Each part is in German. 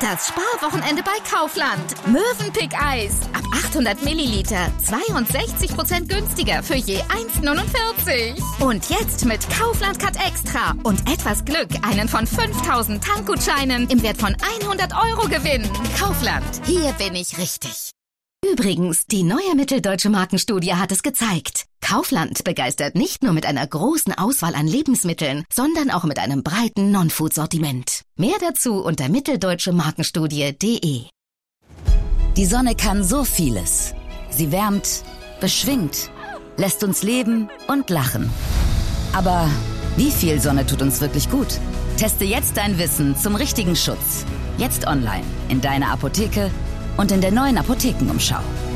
Das Sparwochenende bei Kaufland. Mövenpick Eis. Ab 800 Milliliter. 62% günstiger für je 1,49. Und jetzt mit Kaufland Cut Extra. Und etwas Glück einen von 5.000 Tankgutscheinen im Wert von 100 € gewinnen. Kaufland. Hier bin ich richtig. Übrigens, die neue Mitteldeutsche Markenstudie hat es gezeigt. Kaufland begeistert nicht nur mit einer großen Auswahl an Lebensmitteln, sondern auch mit einem breiten Non-Food-Sortiment. Mehr dazu unter mitteldeutsche-markenstudie.de. Die Sonne kann so vieles. Sie wärmt, beschwingt, lässt uns leben und lachen. Aber wie viel Sonne tut uns wirklich gut? Teste jetzt dein Wissen zum richtigen Schutz. Jetzt online, in deiner Apotheke und in der neuen Apothekenumschau.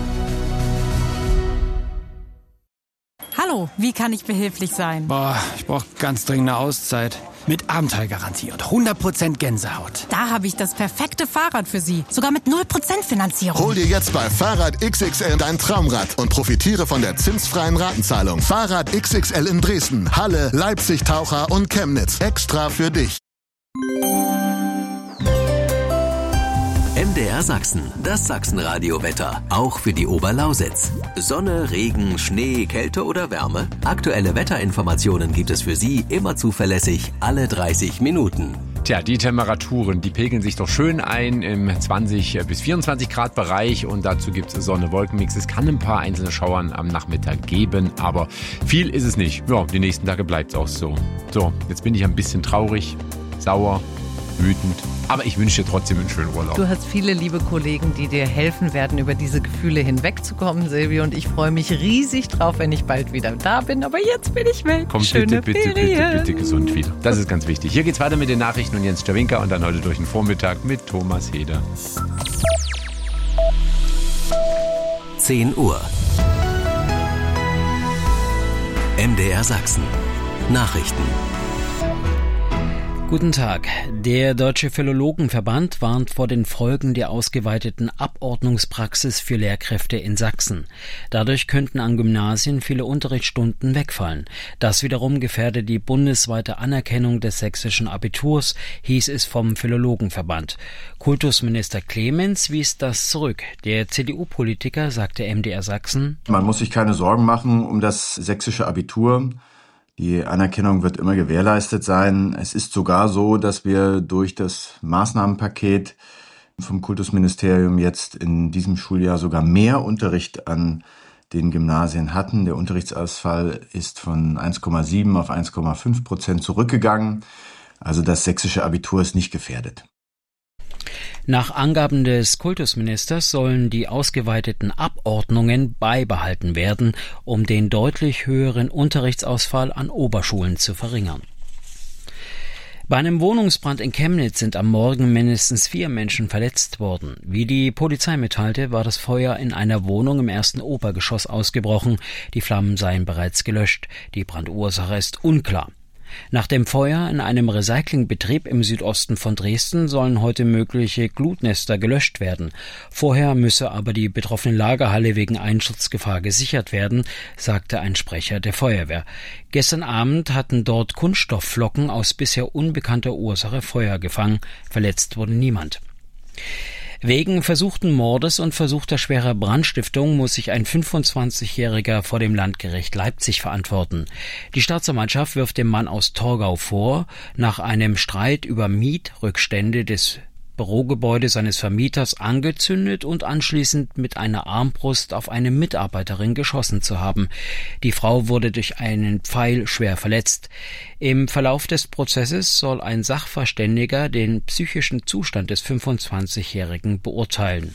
Hallo, wie kann ich behilflich sein? Ich brauche ganz dringend eine Auszeit. Mit Abenteuergarantie und 100% Gänsehaut. Da habe ich das perfekte Fahrrad für Sie. Sogar mit 0% Finanzierung. Hol dir jetzt bei Fahrrad XXL dein Traumrad und profitiere von der zinsfreien Ratenzahlung. Fahrrad XXL in Dresden, Halle, Leipzig, Taucher und Chemnitz. Extra für dich. MDR Sachsen, das Sachsenradio-Wetter, auch für die Oberlausitz. Sonne, Regen, Schnee, Kälte oder Wärme? Aktuelle Wetterinformationen gibt es für Sie immer zuverlässig, alle 30 Minuten. Tja, die Temperaturen, die pegeln sich doch schön ein im 20 bis 24 Grad Bereich und dazu gibt es Sonne-Wolken-Mix. Es kann ein paar einzelne Schauern am Nachmittag geben, aber viel ist es nicht. Ja, die nächsten Tage bleibt es auch so. So, jetzt bin ich ein bisschen traurig, sauer, wütend, aber ich wünsche dir trotzdem einen schönen Urlaub. Du hast viele liebe Kollegen, die dir helfen werden, über diese Gefühle hinwegzukommen, Silvio, und ich freue mich riesig drauf, wenn ich bald wieder da bin, aber jetzt bin ich weg. Komm bitte gesund wieder. Das ist ganz wichtig. Hier geht's weiter mit den Nachrichten und Jens Czerwinka und dann heute durch den Vormittag mit Thomas Heder. 10 Uhr. MDR Sachsen. Nachrichten. Guten Tag. Der Deutsche Philologenverband warnt vor den Folgen der ausgeweiteten Abordnungspraxis für Lehrkräfte in Sachsen. Dadurch könnten an Gymnasien viele Unterrichtsstunden wegfallen. Das wiederum gefährde die bundesweite Anerkennung des sächsischen Abiturs, hieß es vom Philologenverband. Kultusminister Clemens wies das zurück. Der CDU-Politiker sagte MDR Sachsen: Man muss sich keine Sorgen machen um das sächsische Abitur. Die Anerkennung wird immer gewährleistet sein. Es ist sogar so, dass wir durch das Maßnahmenpaket vom Kultusministerium jetzt in diesem Schuljahr sogar mehr Unterricht an den Gymnasien hatten. Der Unterrichtsausfall ist von 1,7 auf 1,5% zurückgegangen. Also das sächsische Abitur ist nicht gefährdet. Nach Angaben des Kultusministers sollen die ausgeweiteten Abordnungen beibehalten werden, um den deutlich höheren Unterrichtsausfall an Oberschulen zu verringern. Bei einem Wohnungsbrand in Chemnitz sind am Morgen mindestens 4 Menschen verletzt worden. Wie die Polizei mitteilte, war das Feuer in einer Wohnung im 1. Obergeschoss ausgebrochen. Die Flammen seien bereits gelöscht. Die Brandursache ist unklar. Nach dem Feuer in einem Recyclingbetrieb im Südosten von Dresden sollen heute mögliche Glutnester gelöscht werden. Vorher müsse aber die betroffene Lagerhalle wegen Einsturzgefahr gesichert werden, sagte ein Sprecher der Feuerwehr. Gestern Abend hatten dort Kunststoffflocken aus bisher unbekannter Ursache Feuer gefangen. Verletzt wurde niemand. Wegen versuchten Mordes und versuchter schwerer Brandstiftung muss sich ein 25-Jähriger vor dem Landgericht Leipzig verantworten. Die Staatsanwaltschaft wirft dem Mann aus Torgau vor, nach einem Streit über Mietrückstände des Bürogebäude seines Vermieters angezündet und anschließend mit einer Armbrust auf eine Mitarbeiterin geschossen zu haben. Die Frau wurde durch einen Pfeil schwer verletzt. Im Verlauf des Prozesses soll ein Sachverständiger den psychischen Zustand des 25-Jährigen beurteilen.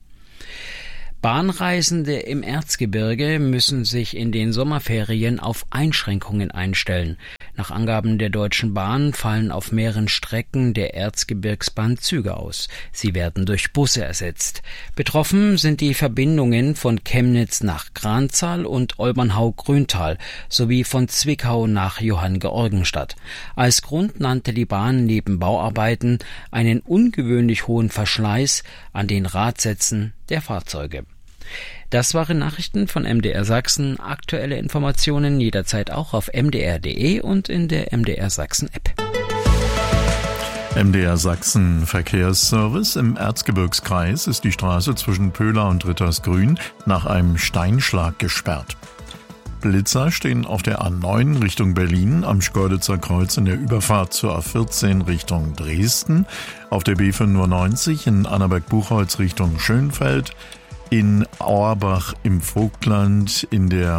Bahnreisende im Erzgebirge müssen sich in den Sommerferien auf Einschränkungen einstellen. Nach Angaben der Deutschen Bahn fallen auf mehreren Strecken der Erzgebirgsbahn Züge aus. Sie werden durch Busse ersetzt. Betroffen sind die Verbindungen von Chemnitz nach Granzahl und Olbernhau-Grüntal sowie von Zwickau nach Johanngeorgenstadt. Als Grund nannte die Bahn neben Bauarbeiten einen ungewöhnlich hohen Verschleiß an den Radsätzen der Fahrzeuge. Das waren Nachrichten von MDR Sachsen. Aktuelle Informationen jederzeit auch auf mdr.de und in der MDR Sachsen App. MDR Sachsen Verkehrsservice. Im Erzgebirgskreis ist die Straße zwischen Pöhla und Rittersgrün nach einem Steinschlag gesperrt. Blitzer stehen auf der A9 Richtung Berlin am Schkeuditzer Kreuz in der Überfahrt zur A14 Richtung Dresden, auf der B95 in Annaberg-Buchholz Richtung Schönfeld, in Auerbach im Vogtland in der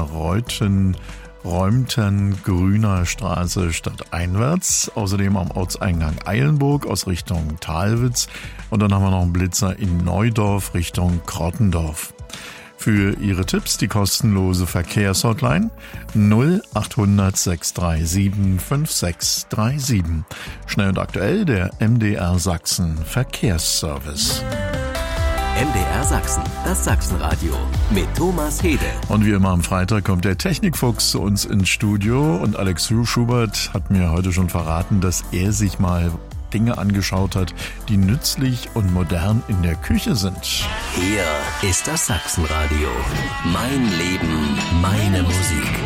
Räumten-Grüner Straße stadteinwärts, außerdem am Ortseingang Eilenburg aus Richtung Talwitz und dann haben wir noch einen Blitzer in Neudorf Richtung Krottendorf. Für Ihre Tipps die kostenlose Verkehrshotline 0800 637 5637. Schnell und aktuell der MDR Sachsen Verkehrsservice. MDR Sachsen, das Sachsenradio mit Thomas Hede. Und wie immer am Freitag kommt der Technikfuchs zu uns ins Studio und Alex Schubert hat mir heute schon verraten, dass er sich mal Dinge angeschaut hat, die nützlich und modern in der Küche sind. Hier ist das Sachsenradio. Mein Leben, meine Musik.